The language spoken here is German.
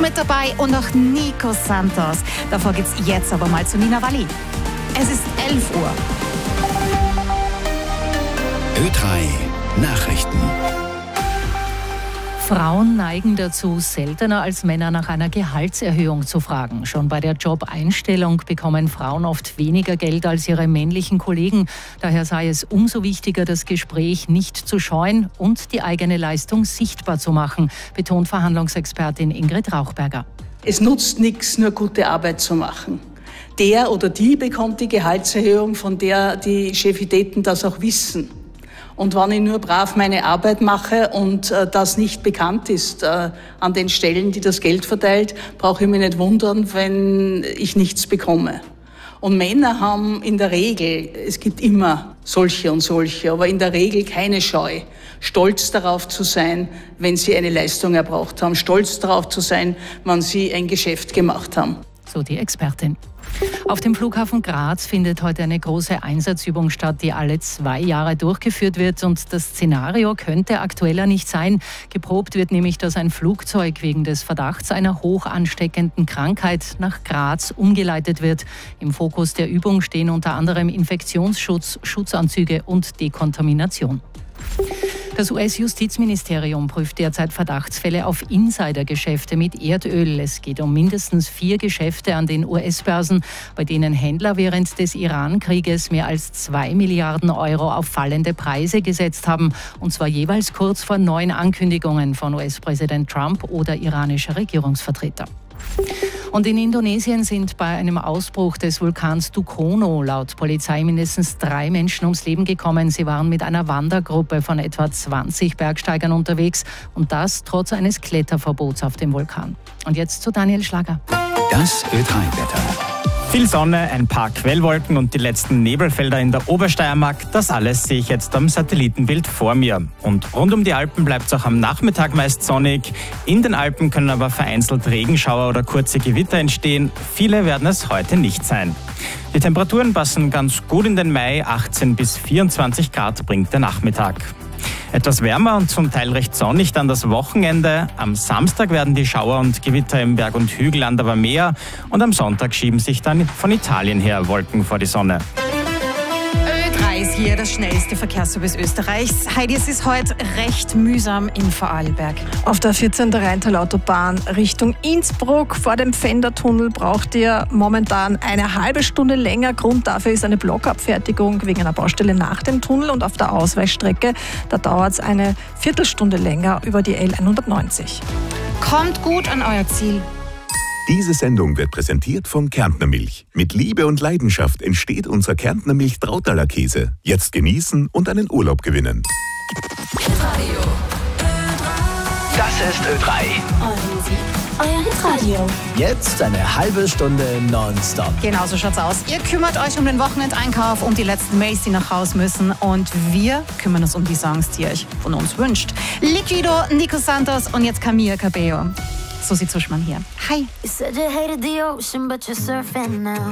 mit dabei und auch Nico Santos. Davor geht's jetzt aber mal zu Nina Walli. Es ist 11 Uhr. Ö3 Nachrichten. Frauen neigen dazu, seltener als Männer nach einer Gehaltserhöhung zu fragen. Schon bei der Jobeinstellung bekommen Frauen oft weniger Geld als ihre männlichen Kollegen. Daher sei es umso wichtiger, das Gespräch nicht zu scheuen und die eigene Leistung sichtbar zu machen, betont Verhandlungsexpertin Ingrid Rauchberger. Es nutzt nichts, nur gute Arbeit zu machen. Der oder die bekommt die Gehaltserhöhung, von der die Chefitäten das auch wissen. Und wenn ich nur brav meine Arbeit mache und das nicht bekannt ist an den Stellen, die das Geld verteilt, brauche ich mich nicht wundern, wenn ich nichts bekomme. Und Männer haben in der Regel, es gibt immer solche und solche, aber in der Regel keine Scheu, stolz darauf zu sein, wenn sie eine Leistung erbracht haben, stolz darauf zu sein, wenn sie ein Geschäft gemacht haben. So die Expertin. Auf dem Flughafen Graz findet heute eine große Einsatzübung statt, die alle 2 Jahre durchgeführt wird. Und das Szenario könnte aktueller nicht sein. Geprobt wird nämlich, dass ein Flugzeug wegen des Verdachts einer hoch ansteckenden Krankheit nach Graz umgeleitet wird. Im Fokus der Übung stehen unter anderem Infektionsschutz, Schutzanzüge und Dekontamination. Das US-Justizministerium prüft derzeit Verdachtsfälle auf Insidergeschäfte mit Erdöl. Es geht um mindestens 4 Geschäfte an den US-Börsen, bei denen Händler während des Iran-Krieges mehr als 2 Milliarden Euro auf fallende Preise gesetzt haben. Und zwar jeweils kurz vor neuen Ankündigungen von US-Präsident Trump oder iranischer Regierungsvertreter. Und in Indonesien sind bei einem Ausbruch des Vulkans Dukono laut Polizei mindestens 3 Menschen ums Leben gekommen. Sie waren mit einer Wandergruppe von etwa 20 Bergsteigern unterwegs und das trotz eines Kletterverbots auf dem Vulkan. Und jetzt zu Daniel Schlager. Das Ö3-Wetter. Viel Sonne, ein paar Quellwolken und die letzten Nebelfelder in der Obersteiermark. Das alles sehe ich jetzt am Satellitenbild vor mir. Und rund um die Alpen bleibt es auch am Nachmittag meist sonnig. In den Alpen können aber vereinzelt Regenschauer oder kurze Gewitter entstehen. Viele werden es heute nicht sein. Die Temperaturen passen ganz gut in den Mai. 18 bis 24 Grad bringt der Nachmittag. Etwas wärmer und zum Teil recht sonnig dann das Wochenende. Am Samstag werden die Schauer und Gewitter im Berg- und Hügelland aber mehr. Und am Sonntag schieben sich dann von Italien her Wolken vor die Sonne. Ö3 ist hier das schnellste Verkehrsservice Österreichs. Heidi, es ist heute recht mühsam in Vorarlberg. Auf der 14. Rheintal-Autobahn Richtung Innsbruck vor dem Pfändertunnel braucht ihr momentan eine halbe Stunde länger. Grund dafür ist eine Blockabfertigung wegen einer Baustelle nach dem Tunnel. Und auf der Ausweichstrecke, da dauert es eine Viertelstunde länger über die L190. Kommt gut an euer Ziel. Diese Sendung wird präsentiert von Kärntner Milch. Mit Liebe und Leidenschaft entsteht unser Kärntner Milch Trautaler Käse. Jetzt genießen und einen Urlaub gewinnen. Das ist Ö3. Euer Hitradio. Jetzt eine halbe Stunde nonstop. Genau so schaut's aus. Ihr kümmert euch um den Wochenendeinkauf, um die letzten Mails, die nach Haus müssen. Und wir kümmern uns um die Songs, die ihr euch von uns wünscht. Liquido, Nico Santos und jetzt Camila Cabello. Susi Zuschmann hier. Hi. You said you hated the ocean, but you're surfing now.